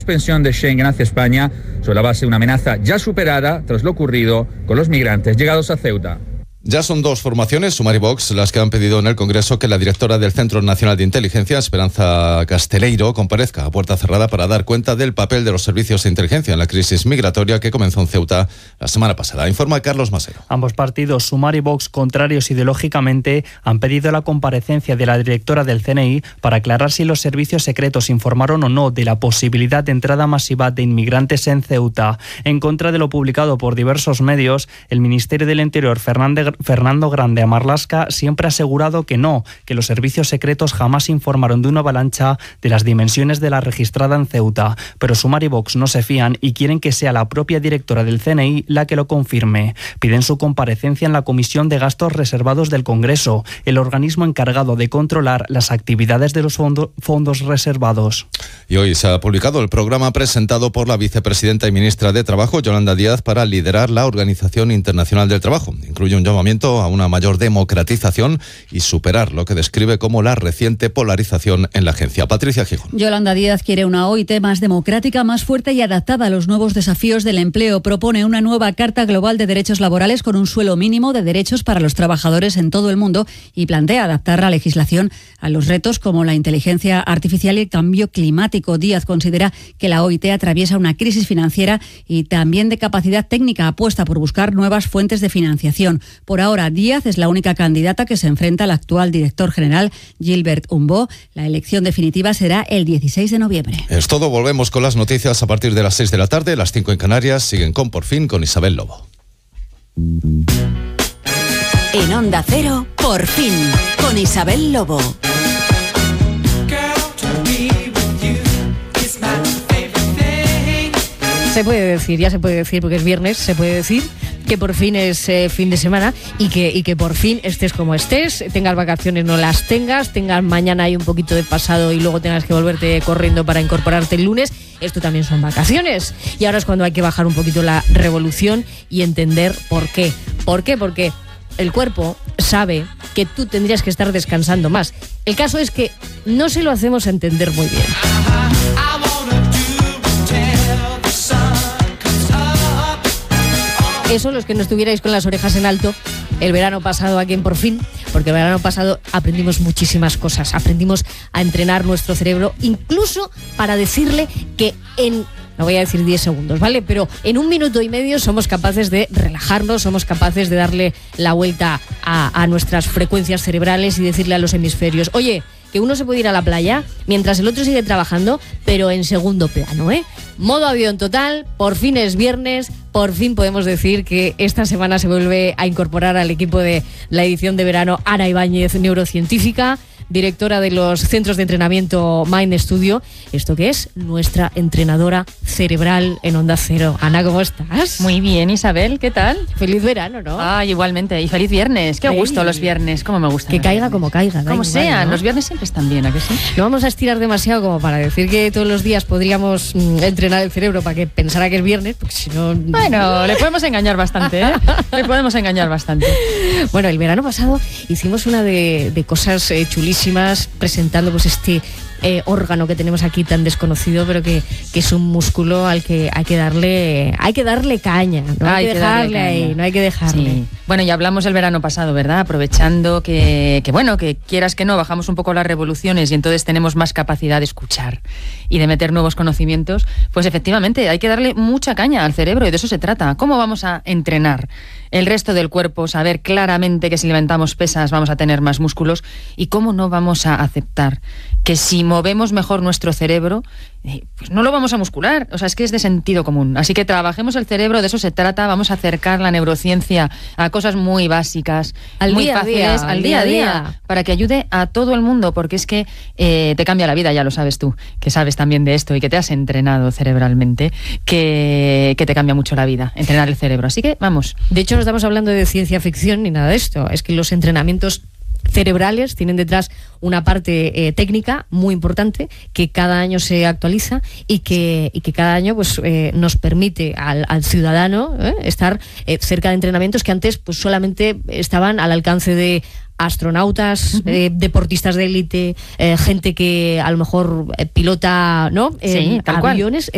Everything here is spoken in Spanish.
Suspensión de Schengen hacia España sobre la base de una amenaza ya superada tras lo ocurrido con los migrantes llegados a Ceuta. Ya son dos formaciones, Sumar y Vox, las que han pedido en el Congreso que la directora del Centro Nacional de Inteligencia, Esperanza Casteleiro, comparezca a puerta cerrada para dar cuenta del papel de los servicios de inteligencia en la crisis migratoria que comenzó en Ceuta la semana pasada. Informa Carlos Masero. Ambos partidos, Sumar y Vox, contrarios ideológicamente, han pedido la comparecencia de la directora del CNI para aclarar si los servicios secretos informaron o no de la posibilidad de entrada masiva de inmigrantes en Ceuta. En contra de lo publicado por diversos medios, el Ministerio del Interior, Fernando Grande Marlaska, siempre ha asegurado que no, que los servicios secretos jamás informaron de una avalancha de las dimensiones de la registrada en Ceuta. Pero Sumar y Vox no se fían y quieren que sea la propia directora del CNI la que lo confirme. Piden su comparecencia en la Comisión de Gastos Reservados del Congreso, el organismo encargado de controlar las actividades de los fondos reservados. Y hoy se ha publicado el programa presentado por la vicepresidenta y ministra de Trabajo, Yolanda Díaz, para liderar la Organización Internacional del Trabajo. Incluye un llamamiento a una mayor democratización y superar lo que describe como la reciente polarización en la agencia. Patricia Gijón. Yolanda Díaz quiere una OIT más democrática, más fuerte y adaptada a los nuevos desafíos del empleo. Propone una nueva Carta Global de Derechos Laborales con un suelo mínimo de derechos para los trabajadores en todo el mundo y plantea adaptar la legislación a los retos como la inteligencia artificial y el cambio climático. Díaz considera que la OIT atraviesa una crisis financiera y también de capacidad técnica. Apuesta por buscar nuevas fuentes de financiación. Por ahora, Díaz es la única candidata que se enfrenta al actual director general, Gilbert Humbo. La elección definitiva será el 16 de noviembre. Es todo, volvemos con las noticias a partir de las 6 de la tarde, las 5 en Canarias. Siguen con Por Fin con Isabel Lobo. En Onda Cero, Por Fin, con Isabel Lobo. Se puede decir, ya se puede decir, porque es viernes, se puede decir que por fin es fin de semana y que por fin estés como estés, tengas vacaciones, no las tengas mañana hay un poquito de pasado y luego tengas que volverte corriendo para incorporarte el lunes. Esto también son vacaciones. Y ahora es cuando hay que bajar un poquito la revolución y entender por qué. ¿Por qué? Porque el cuerpo sabe que tú tendrías que estar descansando más. El caso es que no se lo hacemos entender muy bien. Eso, los que no estuvierais con las orejas en alto el verano pasado aquí en Por Fin, porque el verano pasado aprendimos muchísimas cosas. Aprendimos a entrenar nuestro cerebro, incluso para decirle que no voy a decir 10 segundos, ¿vale? Pero en 1 minuto y medio somos capaces de relajarnos, somos capaces de darle la vuelta a nuestras frecuencias cerebrales y decirle a los hemisferios, oye, que uno se puede ir a la playa mientras el otro sigue trabajando, pero en segundo plano, ¿eh? Modo avión total, por fin es viernes, por fin podemos decir que esta semana se vuelve a incorporar al equipo de la edición de verano Ana Ibáñez, neurocientífica, directora de los centros de entrenamiento Mind Studio. ¿Esto qué es? Nuestra entrenadora cerebral en Onda Cero. Ana, ¿cómo estás? Muy bien, Isabel, ¿qué tal? Feliz verano, ¿no? Ay, igualmente, y feliz viernes. Qué gusto los viernes, cómo me gustan. Que caiga como caiga. Como sea, ¿no? Los viernes siempre están bien, ¿a que sí? No vamos a estirar demasiado como para decir que todos los días podríamos entrenar el cerebro para que pensara que es viernes, porque si no... Bueno, le podemos engañar bastante, ¿eh? Le podemos engañar bastante. Bueno, el verano pasado hicimos una de cosas chulísimas, presentando pues este órgano que tenemos aquí tan desconocido, pero que es un músculo al que hay que darle caña, no hay que dejarle ahí, no hay que dejarle. Sí. Bueno, ya hablamos el verano pasado, ¿verdad? Aprovechando que quieras que no, bajamos un poco las revoluciones y entonces tenemos más capacidad de escuchar y de meter nuevos conocimientos, pues efectivamente hay que darle mucha caña al cerebro y de eso se trata. ¿Cómo vamos a entrenar el resto del cuerpo? Saber claramente que si levantamos pesas vamos a tener más músculos y cómo no vamos a aceptar que si movemos mejor nuestro cerebro, pues no lo vamos a muscular. O sea, es que es de sentido común. Así que trabajemos el cerebro, de eso se trata. Vamos a acercar la neurociencia a cosas muy básicas, muy fáciles, al día a día, para que ayude a todo el mundo, porque es que te cambia la vida, ya lo sabes tú, que sabes también de esto y que te has entrenado cerebralmente, que te cambia mucho la vida, entrenar el cerebro. Así que vamos. De hecho, no estamos hablando de ciencia ficción ni nada de esto. Es que los entrenamientos cerebrales tienen detrás una parte técnica muy importante que cada año se actualiza y que cada año pues nos permite al ciudadano estar cerca de entrenamientos que antes pues solamente estaban al alcance de astronautas, deportistas de élite, gente que a lo mejor pilota, ¿no? Sí, tal aviones. cual.